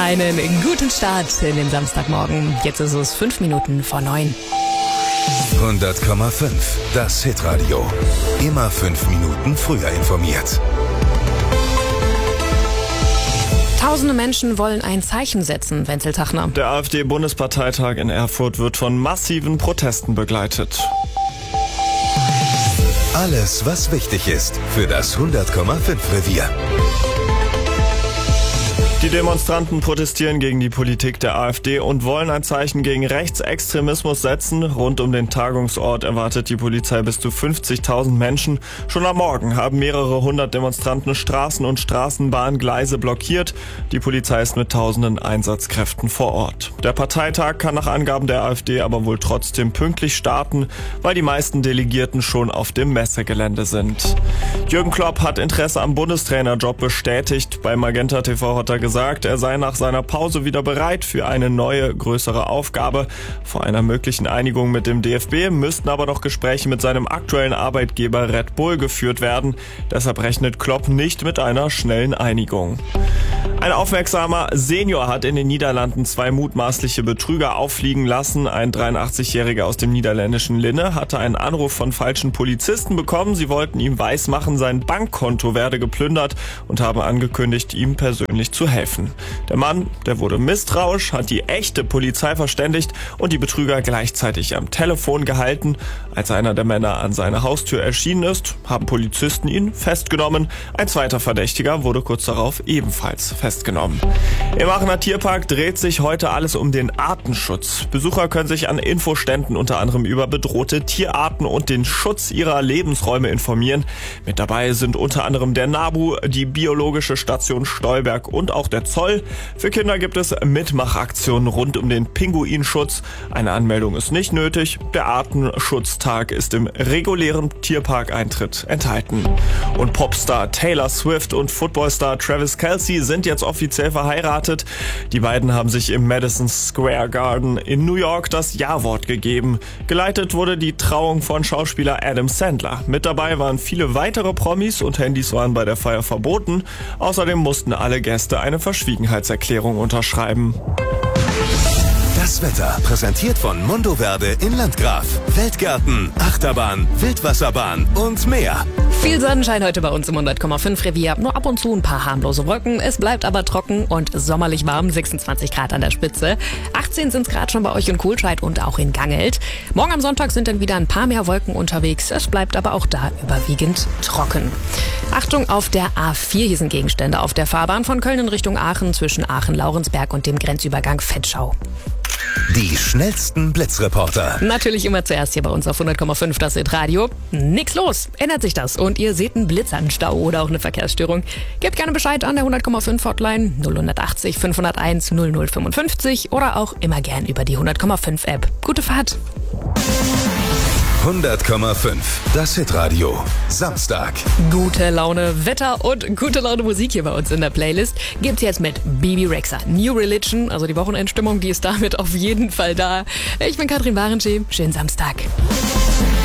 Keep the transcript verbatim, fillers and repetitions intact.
Einen guten Start in den Samstagmorgen. Jetzt ist es fünf Minuten vor neun. hundert Komma fünf, das Hitradio. Immer fünf Minuten früher informiert. Tausende Menschen wollen ein Zeichen setzen, Wenzel Tachner. Der AfD-Bundesparteitag in Erfurt wird von massiven Protesten begleitet. Alles, was wichtig ist für das hundert Komma fünf Revier. Die Demonstranten protestieren gegen die Politik der AfD und wollen ein Zeichen gegen Rechtsextremismus setzen. Rund um den Tagungsort erwartet die Polizei bis zu fünfzigtausend Menschen. Schon am Morgen haben mehrere hundert Demonstranten Straßen und Straßenbahngleise blockiert. Die Polizei ist mit tausenden Einsatzkräften vor Ort. Der Parteitag kann nach Angaben der AfD aber wohl trotzdem pünktlich starten, weil die meisten Delegierten schon auf dem Messegelände sind. Jürgen Klopp hat Interesse am Bundestrainerjob bestätigt. Bei Magenta T V hat er gesagt, er sei nach seiner Pause wieder bereit für eine neue, größere Aufgabe. Vor einer möglichen Einigung mit dem D F B müssten aber noch Gespräche mit seinem aktuellen Arbeitgeber Red Bull geführt werden. Deshalb rechnet Klopp nicht mit einer schnellen Einigung. Ein aufmerksamer Senior hat in den Niederlanden zwei mutmaßliche Betrüger auffliegen lassen. Ein dreiundachtzigjähriger aus dem niederländischen Linne hatte einen Anruf von falschen Polizisten bekommen. Sie wollten ihm weismachen, sein Bankkonto werde geplündert und haben angekündigt, ihm persönlich zu helfen. Der Mann, der wurde misstrauisch, hat die echte Polizei verständigt und die Betrüger gleichzeitig am Telefon gehalten. Als einer der Männer an seine Haustür erschienen ist, haben Polizisten ihn festgenommen. Ein zweiter Verdächtiger wurde kurz darauf ebenfalls festgenommen. Im Aachener Tierpark dreht sich heute alles um den Artenschutz. Besucher können sich an Infoständen unter anderem über bedrohte Tierarten und den Schutz ihrer Lebensräume informieren. Mit dabei sind unter anderem der NABU, die Biologische Station Stolberg und auch der Zoll. Für Kinder gibt es Mitmachaktionen rund um den Pinguinschutz. Eine Anmeldung ist nicht nötig. Der Artenschutztag ist im regulären Tierparkeintritt enthalten. Und Popstar Taylor Swift und Footballstar Travis Kelce sind jetzt offiziell verheiratet. Die beiden haben sich im Madison Square Garden in New York das Ja-Wort gegeben. Geleitet wurde die Trauung von Schauspieler Adam Sandler. Mit dabei waren viele weitere Promis und Handys waren bei der Feier verboten. Außerdem mussten alle Gäste eine Verschwiegenheitserklärung unterschreiben. Das Wetter präsentiert von Mundo Verde in Landgraf. Feldgärten, Achterbahn, Wildwasserbahn und mehr. Viel Sonnenschein heute bei uns im hundert Komma fünf Revier. Nur ab und zu ein paar harmlose Wolken. Es bleibt aber trocken und sommerlich warm. sechsundzwanzig Grad an der Spitze. achtzehn sind es gerade schon bei euch in Kohlscheid und auch in Gangelt. Morgen am Sonntag sind dann wieder ein paar mehr Wolken unterwegs. Es bleibt aber auch da überwiegend trocken. Achtung auf der A vier. Hier sind Gegenstände auf der Fahrbahn von Köln in Richtung Aachen zwischen Aachen-Laurensberg und dem Grenzübergang Vetschau. Die schnellsten Blitzreporter. Natürlich immer zuerst hier bei uns auf hundert Komma fünf das Hitradio. Nix los, ändert sich das und ihr seht einen Blitzanstau oder auch eine Verkehrsstörung. Gebt gerne Bescheid an der hundert Komma fünf Hotline null achtzig fünfhunderteins null null fünfundfünfzig oder auch immer gern über die hundert Komma fünf App. Gute Fahrt. hundert Komma fünf, das Hitradio. Samstag. Gute Laune Wetter und gute Laune Musik hier bei uns in der Playlist gibt's jetzt mit Bebe Rexha. New Religion, also die Wochenendstimmung, die ist damit auf jeden Fall da. Ich bin Katrin Barenschi. Schönen Samstag.